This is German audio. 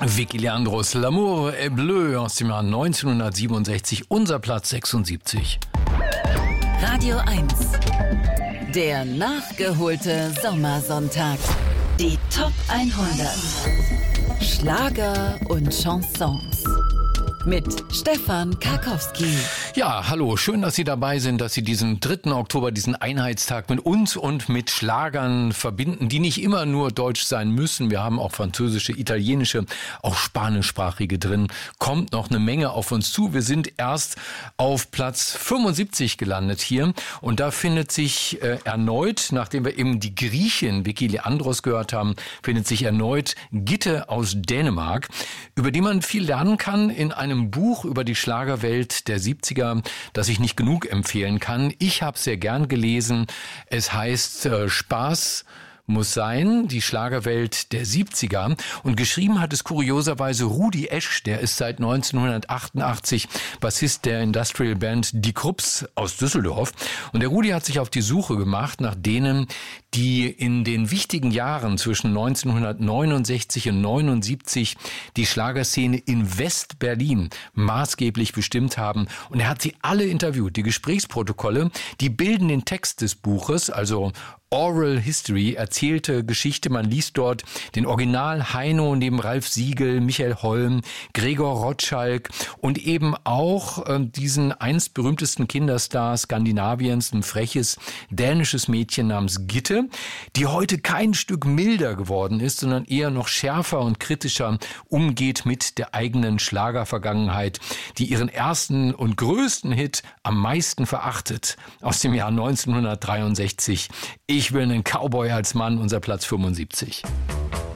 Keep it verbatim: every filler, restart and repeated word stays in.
Vicky Leandros, L'amour est bleu aus dem Jahr neunzehnhundertsiebenundsechzig, unser Platz sechsundsiebzig. Radio eins, der nachgeholte Sommersonntag. Die Top hundert. Schlager und Chansons. Mit Stefan Karkowski. Ja, hallo, schön, dass Sie dabei sind, dass Sie diesen dritten Oktober, diesen Einheitstag mit uns und mit Schlagern verbinden, die nicht immer nur deutsch sein müssen. Wir haben auch französische, italienische, auch spanischsprachige drin. Kommt noch eine Menge auf uns zu. Wir sind erst auf Platz fünfundsiebzig gelandet hier und da findet sich äh, erneut, nachdem wir eben die Griechin Vicky Leandros gehört haben, findet sich erneut Gitte aus Dänemark, über die man viel lernen kann in einem Buch über die Schlagerwelt der siebziger, das ich nicht genug empfehlen kann. Ich habe es sehr gern gelesen. Es heißt äh, Spaß muss sein, die Schlagerwelt der siebziger. Und geschrieben hat es kurioserweise Rudi Esch, der ist seit neunzehnhundertachtundachtzig Bassist der Industrial Band Die Krupps aus Düsseldorf. Und der Rudi hat sich auf die Suche gemacht nach denen, die in den wichtigen Jahren zwischen neunzehnhundertneunundsechzig und neunundsiebzig die Schlagerszene in West-Berlin maßgeblich bestimmt haben. Und er hat sie alle interviewt. Die Gesprächsprotokolle, die bilden den Text des Buches, also Oral History, erzählte Geschichte. Man liest dort den Original Heino neben Ralf Siegel, Michael Holm, Gregor Rotschalk und eben auch äh, diesen einst berühmtesten Kinderstar Skandinaviens, ein freches dänisches Mädchen namens Gitte, die heute kein Stück milder geworden ist, sondern eher noch schärfer und kritischer umgeht mit der eigenen Schlagervergangenheit, die ihren ersten und größten Hit am meisten verachtet, aus dem Jahr neunzehnhundertdreiundsechzig. Ich will einen Cowboy als Mann, unser Platz fünfundsiebzig.